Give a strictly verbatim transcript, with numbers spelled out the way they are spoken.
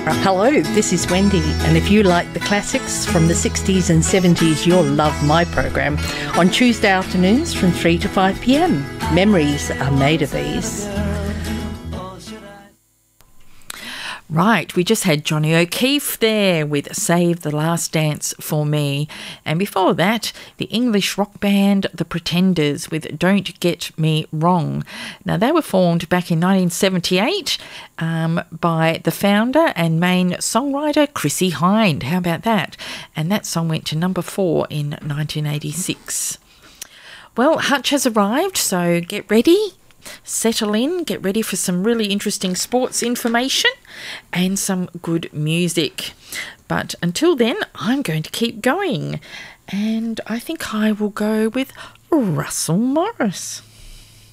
Hello, this is Wendy, and if you like the classics from the sixties and seventies, you'll love my program on Tuesday afternoons from three to five p m. Memories are made of these. Right, we just had Johnny O'Keefe there with Save the Last Dance for Me. And before that, the English rock band The Pretenders with Don't Get Me Wrong. Now, they were formed back in nineteen seventy-eight um, by the founder and main songwriter Chrissie Hynde. How about that? And that song went to number four in nineteen eighty-six. Well, Hutch has arrived, so get ready. Settle in, get ready for some really interesting sports information and some good music. But until then, I'm going to keep going. And I think I will go with Russell Morris.